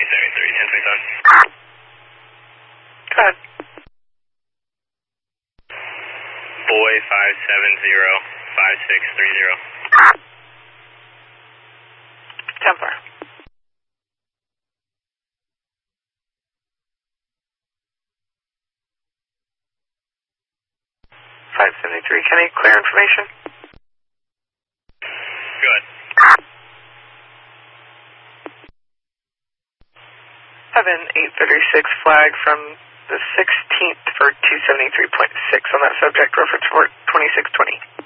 1027. Go ahead. Boy 570-5630. 10-4. 573. Kenny, clear information? Good. Heaven 836 flag from the 16th for 273.6 on that subject, reference report 2620.